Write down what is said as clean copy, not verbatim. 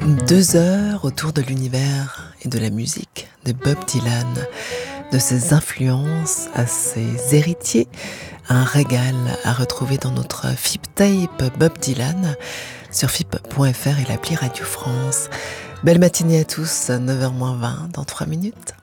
2 heures autour de l'univers et de la musique de Bob Dylan, de ses influences à ses héritiers, un régal à retrouver dans notre FIP Tape Bob Dylan sur FIP.fr et l'appli Radio France. Belle matinée à tous, 9h moins 20 dans 3 minutes.